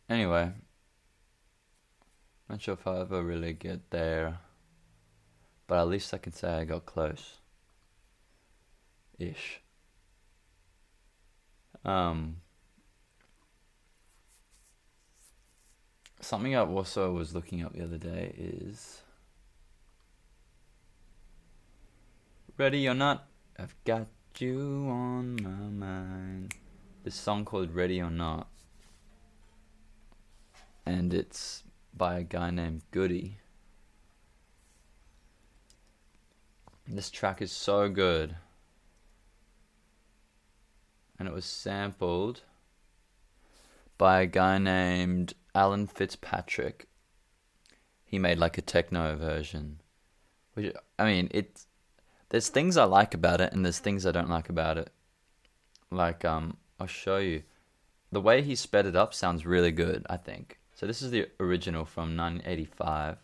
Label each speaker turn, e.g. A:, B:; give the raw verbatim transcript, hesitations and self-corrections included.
A: Anyway, not sure if I'll ever really get there, but at least I can say I got close. Ish. Um, something I also was looking up the other day is Ready or Not, I've got you on my mind. This song called Ready or Not, and it's by a guy named Goody. This track is so good, and it was sampled by a guy named Alan Fitzpatrick. He made like a techno version, which, I mean, it's there's things I like about it and there's things I don't like about it. Like, um, I'll show you. The way he sped it up sounds really good, I think. So this is the original from nineteen eighty-five.